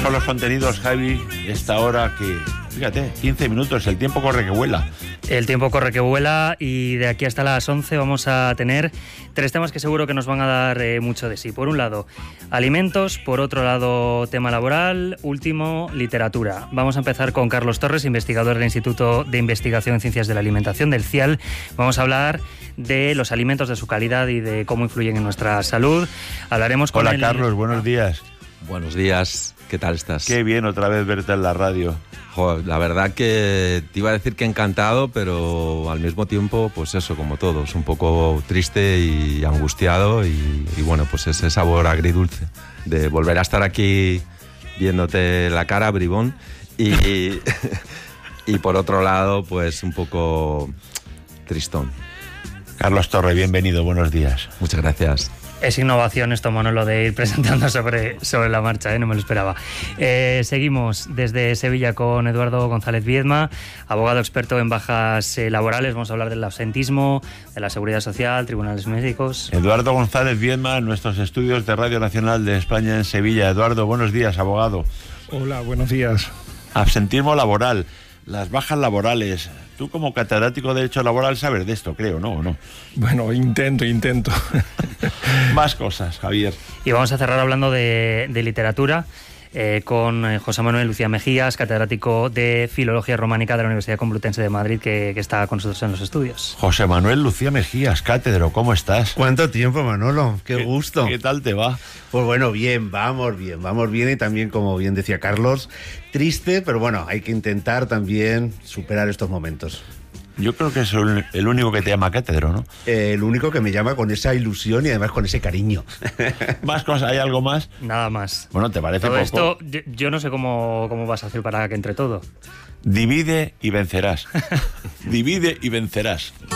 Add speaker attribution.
Speaker 1: con los contenidos, Javi, esta hora que, fíjate, 15 minutos, el tiempo corre que vuela.
Speaker 2: El tiempo corre que vuela y de aquí hasta las 11 vamos a tener 3 temas que seguro que nos van a dar mucho de sí. Por un lado, alimentos, por otro lado, tema laboral, último, literatura. Vamos a empezar con Carlos Torres, investigador del Instituto de Investigación en Ciencias de la Alimentación, del CIAL. Vamos a hablar de los alimentos, de su calidad y de cómo influyen en nuestra salud. Hablaremos con
Speaker 1: Hola, Carlos, buenos días.
Speaker 3: Buenos días, ¿qué tal estás?
Speaker 1: Qué bien otra vez verte en la radio.
Speaker 3: Joder, la verdad que te iba a decir que encantado, pero al mismo tiempo, pues eso, como todos, un poco triste y angustiado y bueno, pues ese sabor agridulce de volver a estar aquí viéndote la cara, bribón, y por otro lado, pues un poco tristón.
Speaker 1: Carlos Torres, bienvenido, buenos días.
Speaker 3: Muchas gracias.
Speaker 2: Es innovación esto, Manolo, de ir presentando sobre la marcha, no me lo esperaba. Seguimos desde Sevilla con Eduardo González Viedma, abogado experto en bajas laborales. Vamos a hablar del absentismo, de la seguridad social, tribunales médicos.
Speaker 1: Eduardo González Viedma, en nuestros estudios de Radio Nacional de España en Sevilla. Eduardo, buenos días, abogado.
Speaker 4: Hola, buenos días.
Speaker 1: Absentismo laboral, las bajas laborales. Tú como catedrático de Derecho Laboral sabes de esto, creo, ¿no? ¿O no?
Speaker 4: Bueno, intento.
Speaker 1: Más cosas, Javier.
Speaker 2: Y vamos a cerrar hablando de literatura con José Manuel Lucía Mejías, catedrático de Filología Románica de la Universidad Complutense de Madrid, que está con nosotros en los estudios.
Speaker 1: José Manuel Lucía Mejías, cátedro, ¿cómo estás?
Speaker 5: ¿Cuánto tiempo, Manolo? Qué gusto.
Speaker 1: ¿Qué tal te va?
Speaker 5: Pues bueno, vamos bien y también, como bien decía Carlos, triste, pero bueno, hay que intentar también superar estos momentos.
Speaker 1: Yo creo que es el único que te llama cátedro, ¿no?
Speaker 5: El único que me llama con esa ilusión y además con ese cariño.
Speaker 1: ¿Más cosas? ¿Hay algo más?
Speaker 2: Nada más.
Speaker 1: Bueno, ¿te parece
Speaker 2: todo
Speaker 1: poco?
Speaker 2: Esto, yo no sé cómo vas a hacer para que entre todo.
Speaker 1: Divide y vencerás. Divide y vencerás.